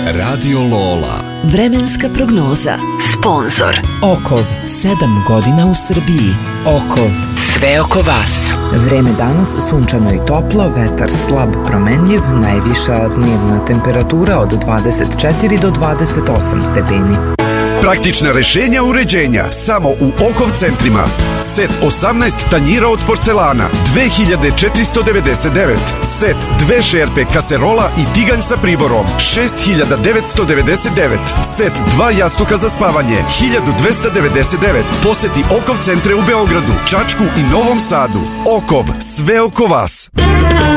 Radio Lola. Vremenska prognoza. Sponzor Okov, 7 godina u Srbiji. Okov, sve oko vas. Vreme danas sunčano i toplo, vetar slab promenljiv, najviša dnevna temperatura od 24 do 28 stepeni. Praktična rešenja uređenja samo u Okov centrima. Set 18 tanjira od porcelana 2499. Set 2 šerpe kaserola i tiganj sa priborom 6999. Set 2 jastuka za spavanje 1299. Poseti Okov centre u Beogradu, Čačku i Novom Sadu. Okov, sve oko vas.